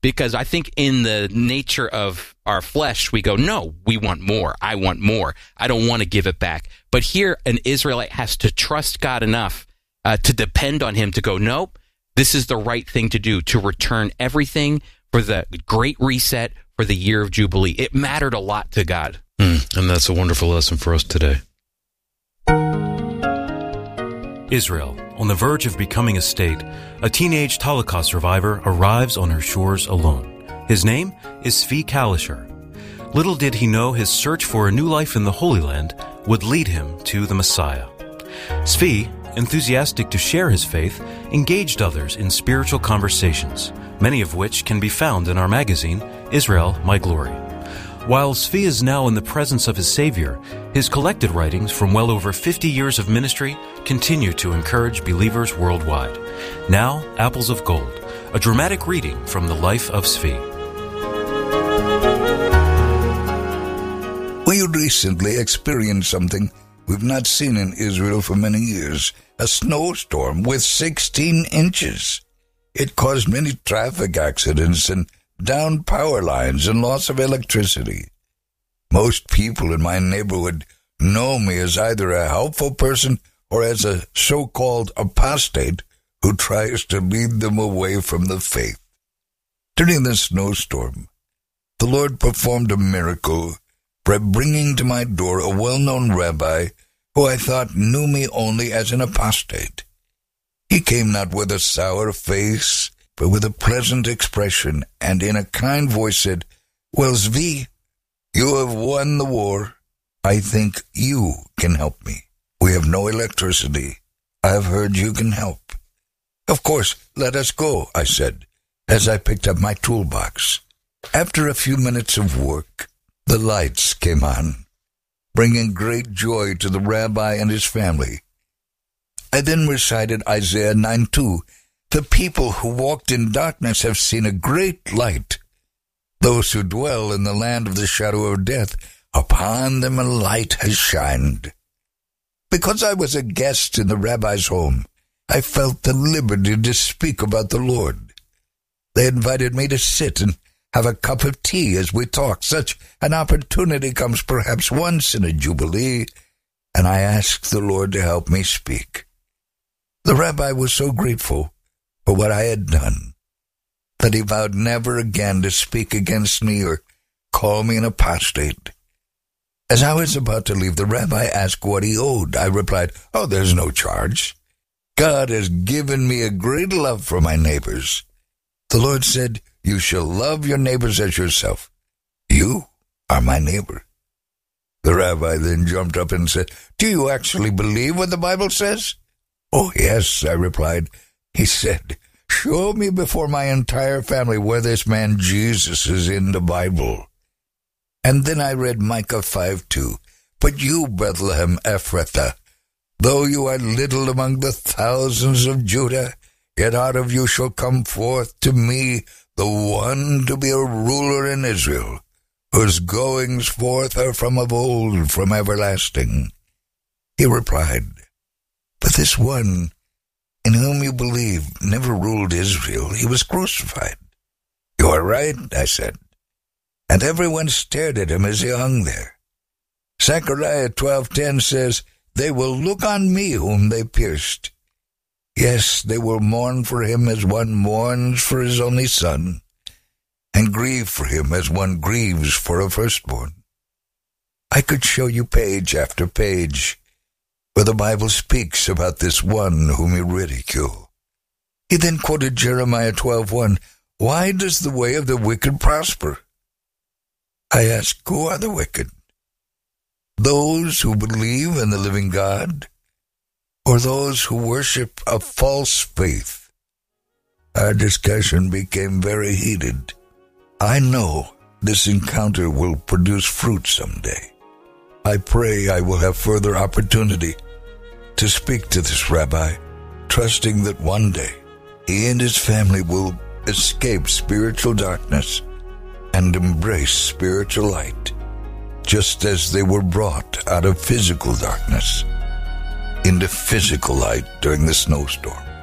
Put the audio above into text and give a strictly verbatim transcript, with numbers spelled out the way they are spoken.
Because I think in the nature of our flesh, we go, no, we want more. I want more. I don't want to give it back. But here, an Israelite has to trust God enough uh, to depend on him to go, nope, this is the right thing to do, to return everything for the great reset for the year of Jubilee. It mattered a lot to God. Mm, and that's a wonderful lesson for us today. Israel, on the verge of becoming a state, a teenage Holocaust survivor arrives on her shores alone. His name is Zvi Kalisher. Little did he know his search for a new life in the Holy Land would lead him to the Messiah. Zvi, enthusiastic to share his faith, engaged others in spiritual conversations, many of which can be found in our magazine, Israel, My Glory. While Zvi is now in the presence of his Savior, his collected writings from well over fifty years of ministry continue to encourage believers worldwide. Now, Apples of Gold, a dramatic reading from the life of Zvi. We recently experienced something we've not seen in Israel for many years, a snowstorm with sixteen inches. It caused many traffic accidents and downed power lines and loss of electricity. Most people in my neighborhood know me as either a helpful person or as a so-called apostate who tries to lead them away from the faith. During the snowstorm, the Lord performed a miracle by bringing to my door a well-known rabbi who I thought knew me only as an apostate. He came not with a sour face, but with a pleasant expression, and in a kind voice said, "Well, Zvi, you have won the war. I think you can help me. We have no electricity. I have heard you can help." "Of course, let us go," I said, as I picked up my toolbox. After a few minutes of work, the lights came on, bringing great joy to the rabbi and his family. I then recited Isaiah nine two, "The people who walked in darkness have seen a great light. Those who dwell in the land of the shadow of death, upon them a light has shined." Because I was a guest in the rabbi's home, I felt the liberty to speak about the Lord. They invited me to sit and have a cup of tea as we talked. Such an opportunity comes perhaps once in a jubilee, and I asked the Lord to help me speak. The rabbi was so grateful for what I had done that he vowed never again to speak against me or call me an apostate. As I was about to leave, the rabbi asked what he owed. I replied, "Oh, there's no charge. God has given me a great love for my neighbors. The Lord said, 'You shall love your neighbors as yourself.' You are my neighbor." The rabbi then jumped up and said, "Do you actually believe what the Bible says?" "Oh, yes," I replied. He said, "Show me before my entire family where this man Jesus is in the Bible." And then I read Micah five two, "But you, Bethlehem Ephrathah, though you are little among the thousands of Judah, yet out of you shall come forth to me the one to be a ruler in Israel, whose goings forth are from of old, from everlasting." He replied, "But this one in whom you believe never ruled Israel. He was crucified." "You are right," I said. And everyone stared at him as he hung there. Zechariah twelve ten says, "They will look on me whom they pierced." Yes, they will mourn for him as one mourns for his only son, and grieve for him as one grieves for a firstborn. I could show you page after page where the Bible speaks about this one whom you ridicule. He then quoted Jeremiah twelve one, "Why does the way of the wicked prosper?" I ask, who are the wicked? Those who believe in the living God, or those who worship a false faith? Our discussion became very heated. I know this encounter will produce fruit someday. I pray I will have further opportunity to speak to this rabbi, trusting that one day he and his family will escape spiritual darkness and embrace spiritual light, just as they were brought out of physical darkness into physical light during the snowstorm.